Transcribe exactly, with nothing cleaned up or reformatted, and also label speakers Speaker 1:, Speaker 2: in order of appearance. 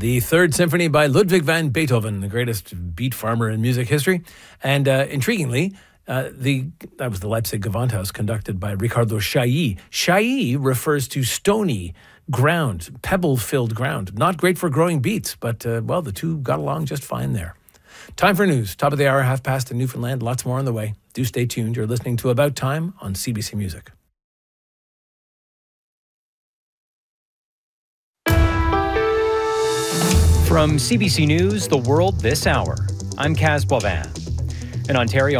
Speaker 1: the Third Symphony by Ludwig van Beethoven, the greatest beat farmer in music history. And uh, intriguingly, uh, the that was the Leipzig Gewandhaus, conducted by Riccardo Chailly. Chailly refers to stony ground, pebble-filled ground. Not great for growing beets, but, uh, well, the two got along just fine there. Time for news. Top of the hour, half past in Newfoundland. Lots more on the way. Do stay tuned. You're listening to About Time on C B C Music.
Speaker 2: From C B C News, The World This Hour, I'm Kaz Boivin. In Ontario,